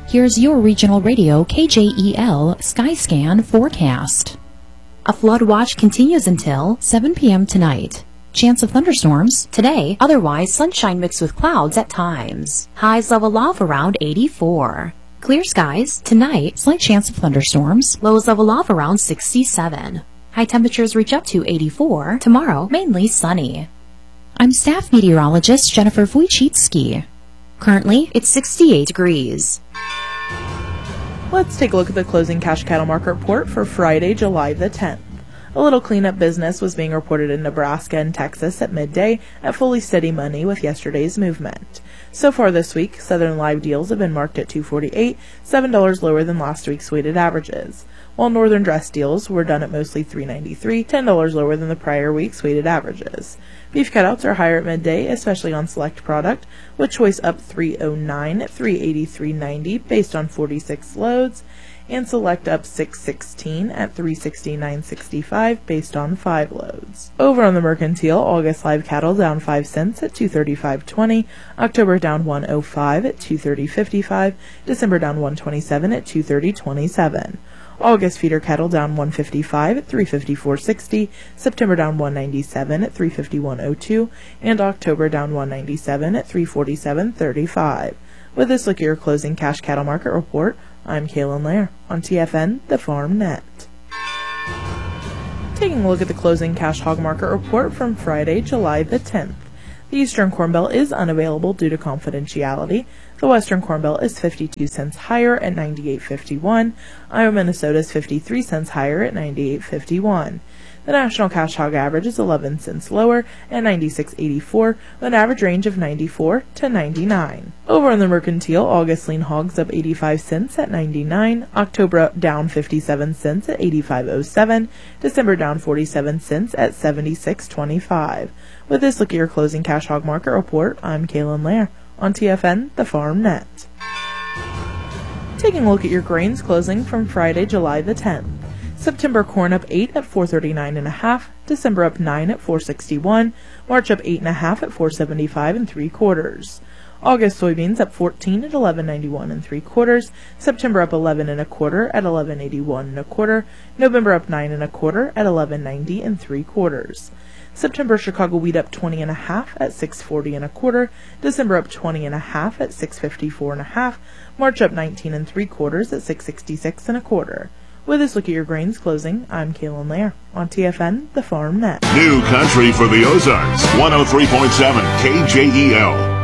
Here's your regional radio KJEL Skyscan forecast. A flood watch continues until 7 p.m. tonight. Chance of thunderstorms today, otherwise sunshine mixed with clouds at times. Highs level off around 84. Clear skies tonight, slight chance of thunderstorms. Lows level off around 67. High temperatures reach up to 84. Tomorrow, mainly sunny. I'm staff meteorologist Jennifer Wojcicki. Currently, it's 68 degrees. Let's take a look at the closing cash cattle market report for Friday, July the 10th. A little cleanup business was being reported in Nebraska and Texas at midday at fully steady money with yesterday's movement. So far this week, Southern live deals have been marked at $2.48, $7 lower than last week's weighted averages, while Northern dress deals were done at mostly $3.93, $10 lower than the prior week's weighted averages. Beef cutouts are higher at midday, especially on select product, with choice up $3.09 at $383.90 based on 46 loads, and select up $6.16 at $369.65 based on 5 loads. Over on the mercantile, August live cattle down 5 cents at $235.20, October down $1.05 at $230.55, December down $1.27 at $230.27. August feeder cattle down $155 at $354.60, September down $197 at $351.02, and October down $197 at $347.35. With this look at your closing cash cattle market report, I'm Kaylin Lair on TFN, the Farm Net. Taking a look at the closing cash hog market report from Friday, July the 10th. The Eastern Corn Belt is unavailable due to confidentiality. The Western Corn Belt is 52 cents higher at 98.51. Iowa, Minnesota is 53 cents higher at 98.51. The national cash hog average is 11 cents lower at 96.84, with an average range of 94 to 99. Over on the mercantile, August lean hogs up 85 cents at 99, October down 57 cents at 85.07, December down 47 cents at 76.25. With this look at your closing cash hog market report, I'm Kaylin Lair on TFN, the Farm Net. Taking a look at your grains closing from Friday, July the 10th. September corn up 8 at 439.5, December up 9 at 461, March up 8.5 at 475 3/4. August soybeans up 14 at 1191 3/4, September up 11 1/4 at 1181 1/4, November up 9 1/4 at 1190 3/4. September Chicago wheat up 20.5 at 640 1/4, December up 20.5 at 654 1/2, March up 19 3/4 at 666 1/4. With this look at your grains closing, I'm Kaylin Lair on TFN, the Farm Net. New country for the Ozarks, 103.7 KJEL.